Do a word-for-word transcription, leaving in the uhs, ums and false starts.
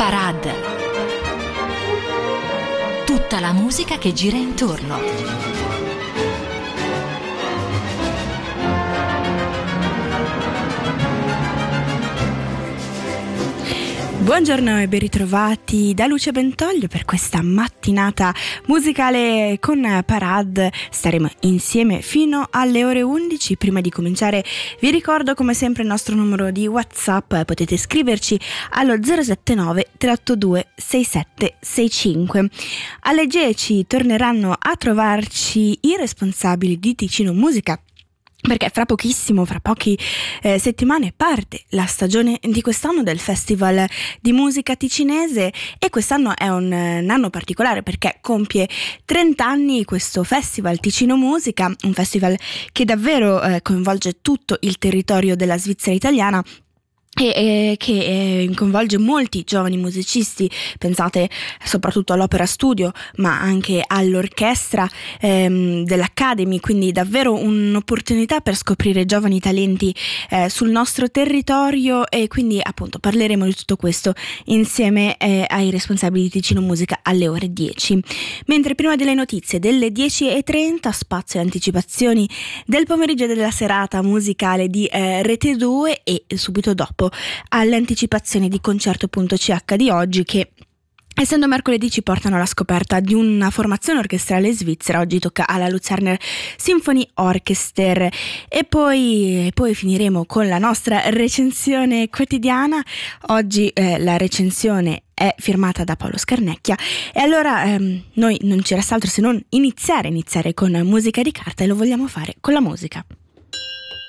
Parade. Tutta la musica che gira intorno. Buongiorno e ben ritrovati da Lucia Bentoglio per questa mattinata musicale con Parade. Staremo insieme fino alle ore undici. Prima di cominciare vi ricordo come sempre il nostro numero di WhatsApp. Potete scriverci allo zero sette nove tre otto due sei sette sei cinque. Alle dieci torneranno a trovarci i responsabili di Ticino Musica, perché fra pochissimo, fra poche eh, settimane parte la stagione di quest'anno del Festival di Musica Ticinese, e quest'anno è un, un anno particolare perché compie trenta anni questo Festival Ticino Musica, un festival che davvero eh, coinvolge tutto il territorio della Svizzera italiana e, e che eh, coinvolge molti giovani musicisti. Pensate soprattutto all'Opera Studio, ma anche all'orchestra ehm, dell'Academy, quindi davvero un'opportunità per scoprire giovani talenti eh, sul nostro territorio, e quindi appunto parleremo di tutto questo insieme eh, ai responsabili di Ticino Musica alle ore dieci. Mentre prima delle notizie delle dieci e trenta, spazio e anticipazioni del pomeriggio e della serata musicale di eh, Rete due, e subito dopo alle anticipazioni di Concerto.ch di oggi, che essendo mercoledì ci portano alla scoperta di una formazione orchestrale svizzera. Oggi tocca alla Luzerner Symphony Orchester, e poi, e poi finiremo con la nostra recensione quotidiana. Oggi eh, la recensione è firmata da Paolo Scarnecchia, e allora ehm, noi non ci resta altro se non iniziare iniziare con musica di carta, e lo vogliamo fare con la musica.